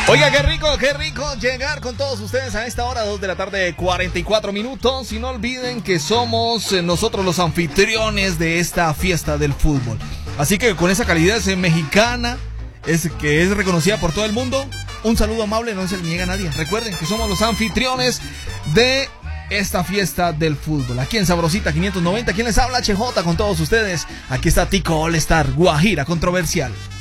Oiga, qué rico llegar con todos ustedes a esta hora, 2 de la tarde, 44 minutos. Y no olviden que somos nosotros los anfitriones de esta fiesta del fútbol. Así que con esa calidad mexicana, que es reconocida por todo el mundo, un saludo amable, no se le niega a nadie. Recuerden que somos los anfitriones de esta fiesta del fútbol. Aquí en Sabrosita 590, ¿quién les habla? HJ con todos ustedes. Aquí está Tico All Star, Guajira Controversial.